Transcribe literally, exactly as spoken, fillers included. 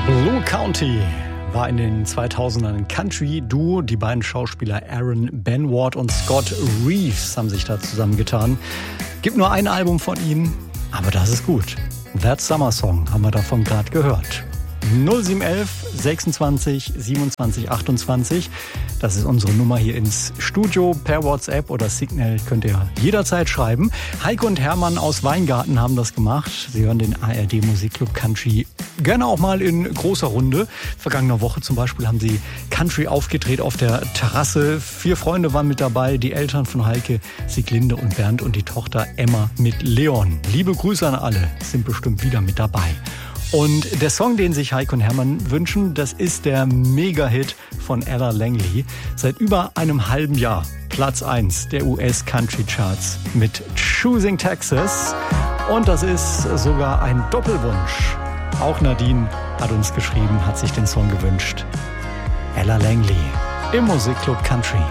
Blue County war in den zweitausendern ein Country-Duo. Die beiden Schauspieler Aaron Benward und Scott Reeves haben sich da zusammengetan. Gibt nur ein Album von ihnen, aber das ist gut. That Summer Song haben wir davon gerade gehört. null sieben eins eins sechsundzwanzig siebenundzwanzig achtundzwanzig. Das ist unsere Nummer hier ins Studio. Per WhatsApp oder Signal könnt ihr jederzeit schreiben. Heike und Hermann aus Weingarten haben das gemacht. Sie hören den A R D Musikclub Country gerne auch mal in großer Runde. Vergangene Woche zum Beispiel haben sie Country aufgedreht auf der Terrasse. Vier Freunde waren mit dabei. Die Eltern von Heike, Sieglinde und Bernd und die Tochter Emma mit Leon. Liebe Grüße an alle, sind bestimmt wieder mit dabei. Und der Song, den sich Heike und Hermann wünschen, das ist der Mega-Hit von Ella Langley. Seit über einem halben Jahr Platz eins der U S Country Charts mit Choosing Texas. Und das ist sogar ein Doppelwunsch. Auch Nadine hat uns geschrieben, hat sich den Song gewünscht. Ella Langley im Musikclub Country.